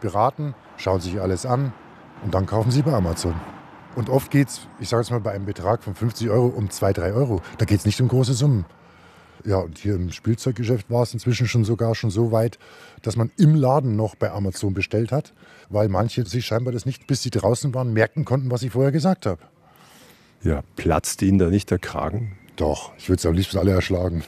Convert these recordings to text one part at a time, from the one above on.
beraten, schauen sich alles an und dann kaufen sie bei Amazon. Und oft geht es, ich sage jetzt mal, bei einem Betrag von 50 Euro um 2, 3 Euro. Da geht es nicht um große Summen. Ja, und hier im Spielzeuggeschäft war es inzwischen schon so weit, dass man im Laden noch bei Amazon bestellt hat, weil manche sich scheinbar das nicht, bis sie draußen waren, merken konnten, was ich vorher gesagt habe. Ja, platzt Ihnen da nicht der Kragen? Doch, ich würde es am liebsten alle erschlagen.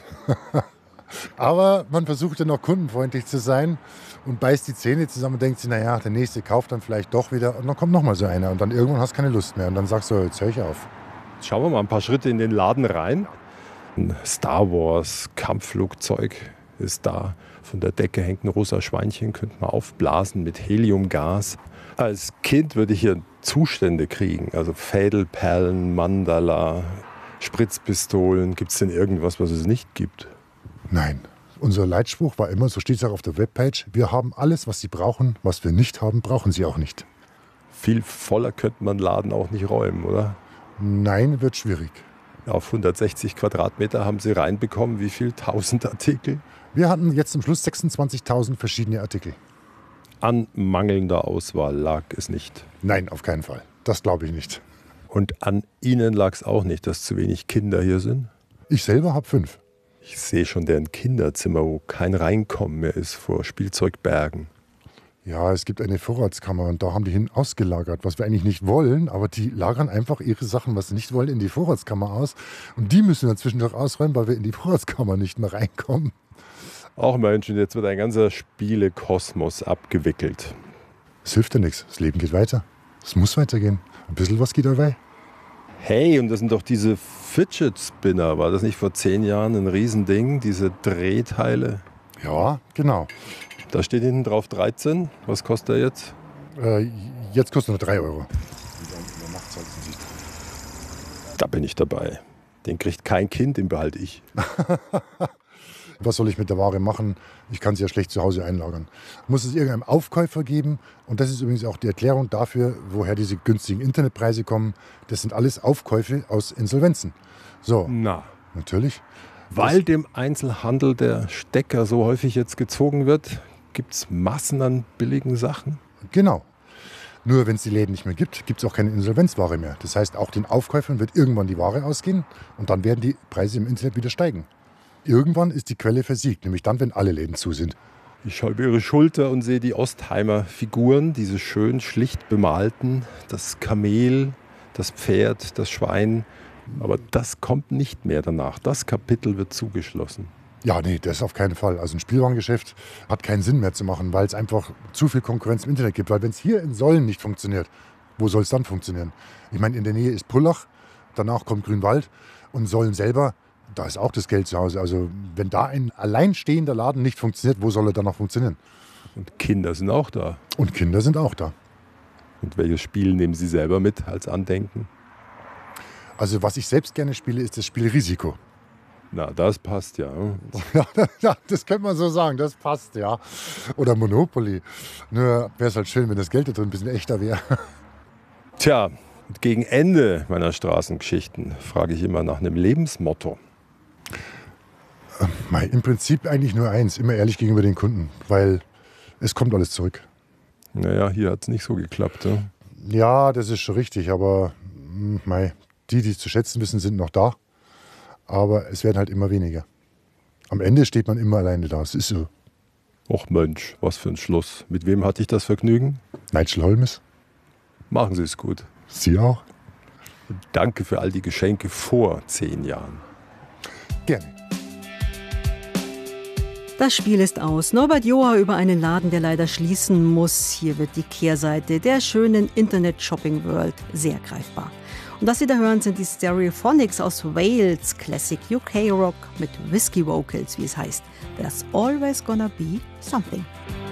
Aber man versucht ja noch kundenfreundlich zu sein und beißt die Zähne zusammen und denkt sich, naja, der nächste kauft dann vielleicht doch wieder. Und dann kommt noch mal so einer und dann irgendwann hast du keine Lust mehr. Und dann sagst du, jetzt höre ich auf. Schauen wir mal ein paar Schritte in den Laden rein. Ein Star Wars Kampfflugzeug ist da. Von der Decke hängt ein rosa Schweinchen, könnte man aufblasen mit Heliumgas. Als Kind würde ich hier Zustände kriegen, also Fädelperlen, Mandala, Spritzpistolen. Gibt es denn irgendwas, was es nicht gibt? Nein. Unser Leitspruch war immer, so steht es auch auf der Webpage, wir haben alles, was Sie brauchen. Was wir nicht haben, brauchen Sie auch nicht. Viel voller könnte man den Laden auch nicht räumen, oder? Nein, wird schwierig. Auf 160 Quadratmeter haben Sie reinbekommen. Wie viel? 1000 Artikel? Wir hatten jetzt zum Schluss 26.000 verschiedene Artikel. An mangelnder Auswahl lag es nicht. Nein, auf keinen Fall. Das glaube ich nicht. Und an Ihnen lag es auch nicht, dass zu wenig Kinder hier sind? Ich selber habe 5. Ich sehe schon deren Kinderzimmer, wo kein Reinkommen mehr ist vor Spielzeugbergen. Ja, es gibt eine Vorratskammer und da haben die hin ausgelagert, was wir eigentlich nicht wollen, aber die lagern einfach ihre Sachen, was sie nicht wollen, in die Vorratskammer aus. Und die müssen wir zwischendurch ausräumen, weil wir in die Vorratskammer nicht mehr reinkommen. Auch Menschen, jetzt wird ein ganzer Spielekosmos abgewickelt. Es hilft ja nichts, das Leben geht weiter. Es muss weitergehen. Ein bisschen was geht dabei. Hey, und das sind doch diese Fidget Spinner. War das nicht vor 10 Jahren ein Riesending, diese Drehteile? Ja, genau. Da steht hinten drauf 13. Was kostet er jetzt? Jetzt kostet er nur 3 Euro. Da bin ich dabei. Den kriegt kein Kind, den behalte ich. Was soll ich mit der Ware machen? Ich kann sie ja schlecht zu Hause einlagern. Muss es irgendeinem Aufkäufer geben? Und das ist übrigens auch die Erklärung dafür, woher diese günstigen Internetpreise kommen. Das sind alles Aufkäufe aus Insolvenzen. So, Na, natürlich. weil dem Einzelhandel der Stecker so häufig jetzt gezogen wird, gibt es Massen an billigen Sachen. Genau. Nur wenn es die Läden nicht mehr gibt, gibt es auch keine Insolvenzware mehr. Das heißt, auch den Aufkäufern wird irgendwann die Ware ausgehen und dann werden die Preise im Internet wieder steigen. Irgendwann ist die Quelle versiegt, nämlich dann, wenn alle Läden zu sind. Ich schaue über ihre Schulter und sehe die Ostheimer Figuren, diese schön schlicht bemalten, das Kamel, das Pferd, das Schwein. Aber das kommt nicht mehr danach. Das Kapitel wird zugeschlossen. Ja, nee, das auf keinen Fall. Also ein Spielwarengeschäft hat keinen Sinn mehr zu machen, weil es einfach zu viel Konkurrenz im Internet gibt. Weil wenn es hier in Sollen nicht funktioniert, wo soll es dann funktionieren? Ich meine, in der Nähe ist Pullach, danach kommt Grünwald und Sollen selber, da ist auch das Geld zu Hause. Also wenn da ein alleinstehender Laden nicht funktioniert, wo soll er dann noch funktionieren? Und Kinder sind auch da. Und Kinder sind auch da. Und welches Spiel nehmen Sie selber mit als Andenken? Also was ich selbst gerne spiele, ist das Spiel Risiko. Na, das passt ja. Ja, das könnte man so sagen, das passt, ja. Oder Monopoly. Nur wäre es halt schön, wenn das Geld da drin ein bisschen echter wäre. Tja, gegen Ende meiner Straßengeschichten frage ich immer nach einem Lebensmotto. Im Prinzip eigentlich nur eins, immer ehrlich gegenüber den Kunden, weil es kommt alles zurück. Naja, hier hat es nicht so geklappt. Ne? Ja, das ist schon richtig, aber die es zu schätzen wissen, sind noch da. Aber es werden halt immer weniger. Am Ende steht man immer alleine da, es ist so. Och Mensch, was für ein Schluss. Mit wem hatte ich das Vergnügen? Nigel Holmes. Machen Sie es gut. Sie auch. Und danke für all die Geschenke vor 10 Jahren. Gerne. Das Spiel ist aus. Norbert Joa über einen Laden, der leider schließen muss. Hier wird die Kehrseite der schönen Internet-Shopping-World sehr greifbar. Und was Sie da hören, sind die Stereophonics aus Wales, Classic UK Rock mit Whisky Vocals, wie es heißt. There's always gonna be something.